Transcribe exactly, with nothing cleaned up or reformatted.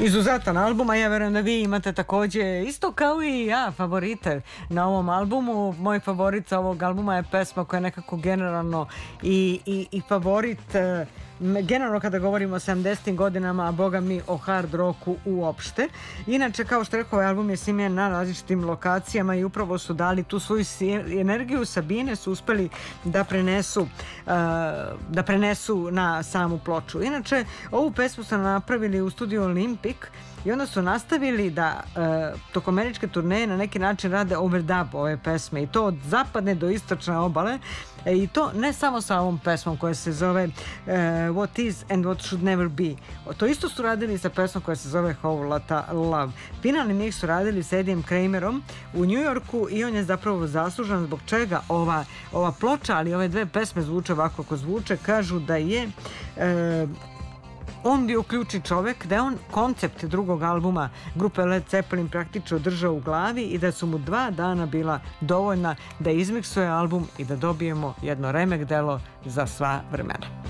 Izuzetan album, a ja verujem da vi imate takođe, isto kao i ja, favorite na ovom albumu. Moj favorit sa ovog albuma je pesma koja je nekako generalno i, i, i favorit e, generalno kada govorimo o sedamdesetim godinama, a boga mi o hard rocku uopšte. Inače, kao što rekao, ovaj album je snimljen na različitim lokacijama i upravo su dali tu svoju energiju. Sabine su uspeli da prenesu, uh, da prenesu na samu ploču. Inače, ovu pesmu su napravili u studiju Olympic i onda su nastavili da uh, tokom američke turneje na neki način rade overdub ove pesme i to od zapadne do istočne obale. E, i to ne samo sa ovom pesmom koja se zove uh, What Is and What Should Never Be. To isto su radili sa pesmom koja se zove Whole Lotta Love. Finalni mix su radili sa Eddiem Kramerom u New Yorku i on je zapravo zaslužan zbog čega ova, ova ploča, ali ove dve pesme zvuče ovako kako zvuče. Kažu da je uh, on bio ključni čovek, da je on koncept drugog albuma grupe Led Zeppelin praktično držao u glavi i da su mu dva dana bila dovoljna da izmiksuje album i da dobijemo jedno remek delo za sva vremena.